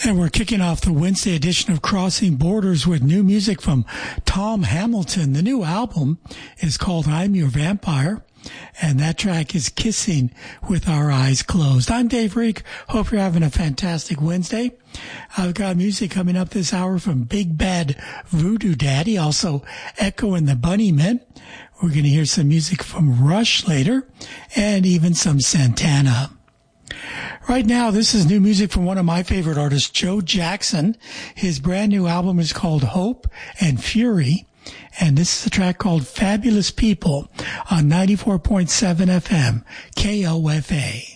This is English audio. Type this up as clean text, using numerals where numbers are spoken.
And we're kicking off the Wednesday edition of Crossing Borders with new music from Tom Hamilton. The new album is called I'm Your Vampire, and that track is Kissing with Our Eyes Closed. I'm Dave Reek. Hope you're having a fantastic Wednesday. I've got music coming up this hour from Big Bad Voodoo Daddy, also Echo and the Bunnymen. We're going to hear some music from Rush later, and even some Santana. Right now, this is new music from one of my favorite artists, Joe Jackson. His brand new album is called Hope and Fury, and this is a track called Fabulous People on 94.7 FM, KOFA.